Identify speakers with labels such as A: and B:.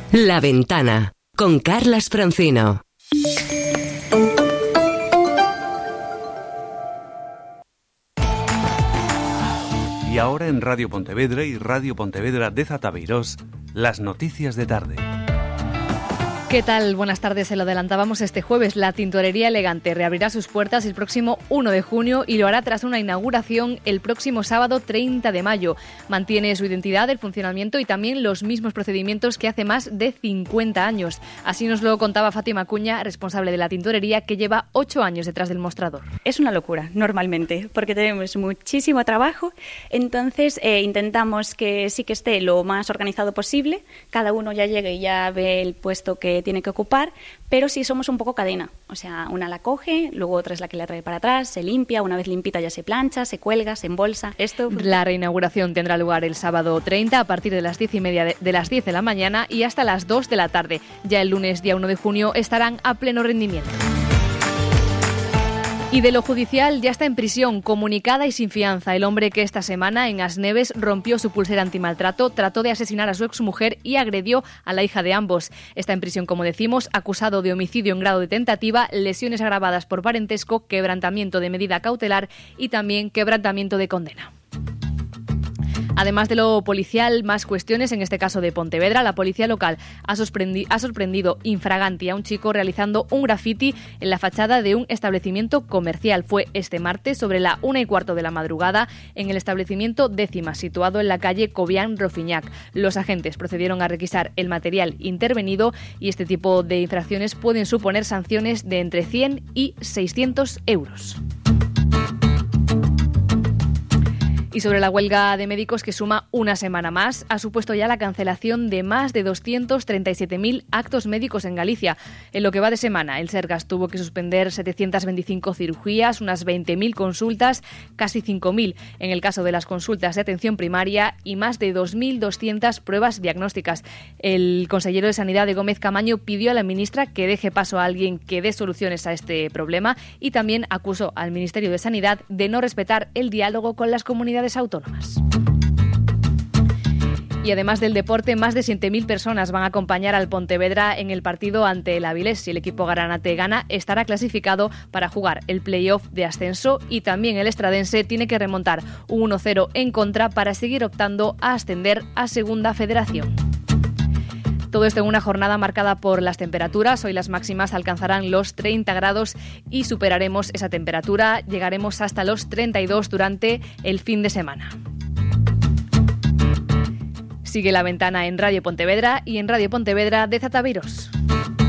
A: La Ventana, con Carlas Francino.
B: Y ahora en Radio Pontevedra y Radio Pontevedra de Zatabeirós, las noticias de tarde.
C: ¿Qué tal? Buenas tardes. Se lo adelantábamos este jueves. La Tintorería Elegante reabrirá sus puertas el próximo 1 de junio y lo hará tras una inauguración el próximo sábado 30 de mayo. Mantiene su identidad, el funcionamiento y también los mismos procedimientos que hace más de 50 años. Así nos lo contaba Fátima Acuña, responsable de la tintorería, que lleva 8 años detrás del mostrador.
D: Es una locura, normalmente, porque tenemos muchísimo trabajo. Entonces intentamos que sí que esté lo más organizado posible. Cada uno ya llegue y ya ve el puesto que tiene que ocupar, pero sí somos un poco cadena, o sea, una la coge, luego otra es la que la trae para atrás, se limpia, una vez limpita ya se plancha, se cuelga, se embolsa.
C: La reinauguración tendrá lugar el sábado 30 a partir de las 10:30 de las 10 de la mañana y hasta las 2 de la tarde. Ya el lunes, día 1 de junio, estarán a pleno rendimiento. Y de lo judicial, ya está en prisión, comunicada y sin fianza. El hombre que esta semana en Asneves rompió su pulsera antimaltrato, trató de asesinar a su exmujer y agredió a la hija de ambos. Está en prisión, como decimos, acusado de homicidio en grado de tentativa, lesiones agravadas por parentesco, quebrantamiento de medida cautelar y también quebrantamiento de condena. Además de lo policial, más cuestiones, en este caso de Pontevedra. La policía local ha sorprendido infraganti a un chico realizando un graffiti en la fachada de un establecimiento comercial. Fue este martes sobre la 1:15 de la madrugada en el establecimiento Décima, situado en la calle Cobián-Rofiñac. Los agentes procedieron a requisar el material intervenido y este tipo de infracciones pueden suponer sanciones de entre 100 y 600 euros. Y sobre la huelga de médicos, que suma una semana más, ha supuesto ya la cancelación de más de 237.000 actos médicos en Galicia. En lo que va de semana, el Sergas tuvo que suspender 725 cirugías, unas 20.000 consultas, casi 5.000 en el caso de las consultas de atención primaria y más de 2.200 pruebas diagnósticas. El consejero de Sanidad de Gómez Camaño pidió a la ministra que deje paso a alguien que dé soluciones a este problema y también acusó al Ministerio de Sanidad de no respetar el diálogo con las comunidades autónomas. Y además del deporte, más de 7.000 personas van a acompañar al Pontevedra en el partido ante el Avilés. Si el equipo granate gana, estará clasificado para jugar el play-off de ascenso y también el estradense tiene que remontar un 1-0 en contra para seguir optando a ascender a Segunda Federación. Todo esto en una jornada marcada por las temperaturas. Hoy las máximas alcanzarán los 30 grados y superaremos esa temperatura. Llegaremos hasta los 32 durante el fin de semana. Sigue La Ventana en Radio Pontevedra y en Radio Pontevedra de Zatabeirós.